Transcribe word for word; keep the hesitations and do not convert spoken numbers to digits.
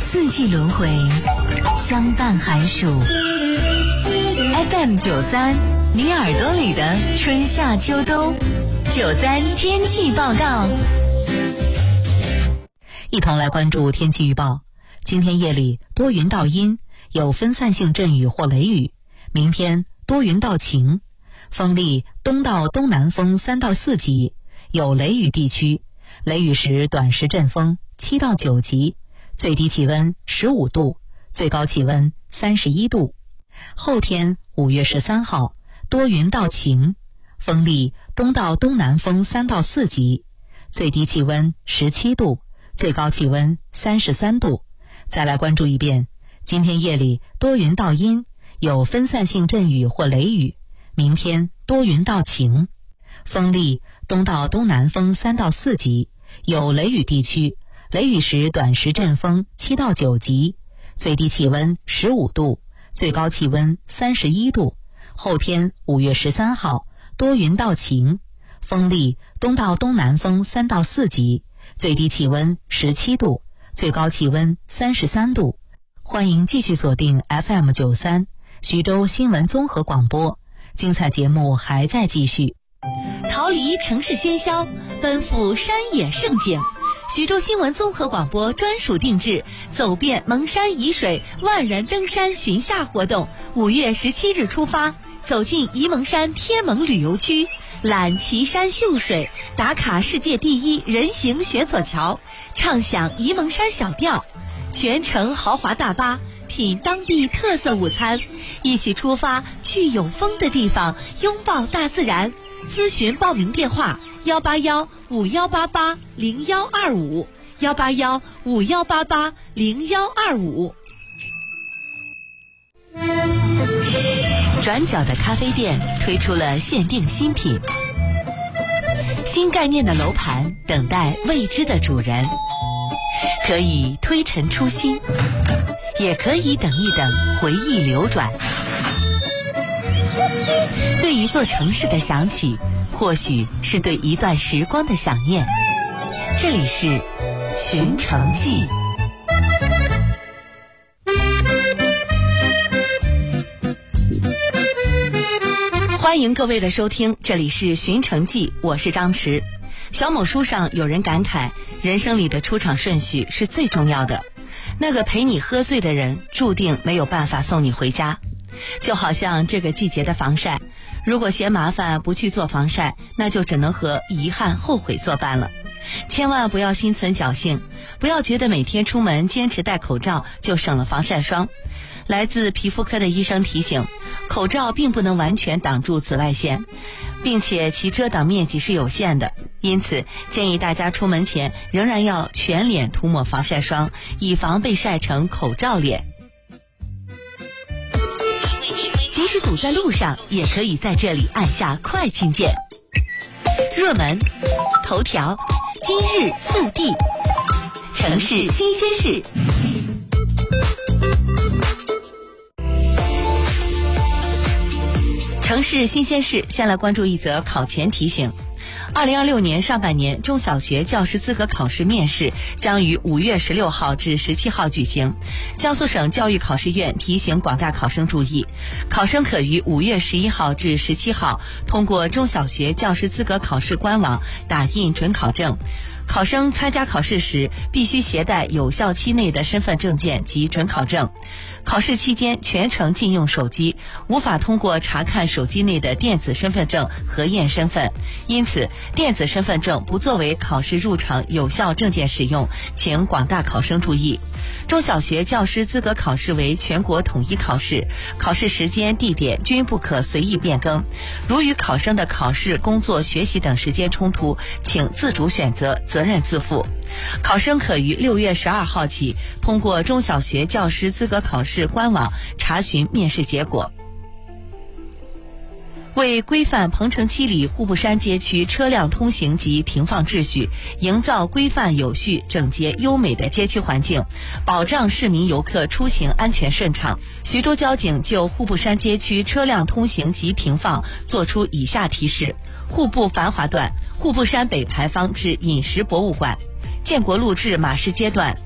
四季轮回，相伴寒暑。F M 九三，你耳朵里的春夏秋冬。九三天气报告， 一同来关注天气预报。今天夜里多云到阴，有分散性阵雨或雷雨。明天多云到晴，风力东到东南风三到四级，有雷雨地区，雷雨时短时阵风七到九级，最低气温十五度，最高气温三十一度。后天五月十三号多云到晴，风力东到东南风三到四级，最低气温十七度，最高气温三十三度。再来关注一遍，今天夜里多云到阴，有分散性阵雨或雷雨。明天多云到晴，风力东到东南风三到四级，有雷雨地区，雷雨时短时阵风七到九级，最低气温十五度，最高气温三十一度。后天五月十三号多云到晴，风力东到东南风三到四级，最低气温十七度，最高气温三十三度。欢迎继续锁定 F M 九三徐州新闻综合广播，精彩节目还在继续。 逃离城市喧嚣，奔赴山野胜景。徐州新闻综合广播专属定制走遍蒙山沂水万人登山巡夏活动，五月十七日出发，走进沂蒙山天蒙旅游区，览奇山秀水，打卡世界第一人行悬索桥，畅享沂蒙山小调，全程豪华大巴，品当地特色午餐，一起出发去有风的地方，拥抱大自然。咨询报名电话：幺八幺五幺八八零幺二五，幺八幺五幺八八零幺二五。转角的咖啡店推出了限定新品，新概念的楼盘等待未知的主人，可以推陈出新，也可以等一等回忆流转。对一座城市的想起，或许是对一段时光的想念。这里是寻城记。欢迎各位的收听，这里是寻城记，我是张弛。小某书上有人感慨，人生里的出场顺序是最重要的，那个陪你喝醉的人注定没有办法送你回家。就好像这个季节的防晒，如果嫌麻烦不去做防晒，那就只能和遗憾后悔作伴了。千万不要心存侥幸，不要觉得每天出门坚持戴口罩就省了防晒霜。来自皮肤科的医生提醒，口罩并不能完全挡住紫外线，并且其遮挡面积是有限的，因此建议大家出门前仍然要全脸涂抹防晒霜，以防被晒成口罩脸。即使堵在路上，也可以在这里按下快进键。热门、头条、今日速递、城市新鲜事。城市新鲜事，先来关注一则考前提醒。二零二六年上半年中小学教师资格考试面试将于五月十六号至十七号举行。江苏省教育考试院提醒广大考生注意，考生可于五月十一号至十七号通过中小学教师资格考试官网打印准考证。考生参加考试时必须携带有效期内的身份证件及准考证。考试期间全程禁用手机，无法通过查看手机内的电子身份证核验身份，因此电子身份证不作为考试入场有效证件使用，请广大考生注意。中小学教师资格考试为全国统一考试，考试时间、地点均不可随意变更。如与考生的考试、工作、学习等时间冲突，请自主选择，责任自负。考生可于六月十二号起通过中小学教师资格考试官网查询面试结果。为规范鹏城七里户部山街区车辆通行及停放秩序，营造规范有序、整洁优美的街区环境，保障市民游客出行安全顺畅，徐州交警就户部山街区车辆通行及停放作出以下提示：户部繁华段，户部山北牌坊至饮食博物馆，建国路至马市街段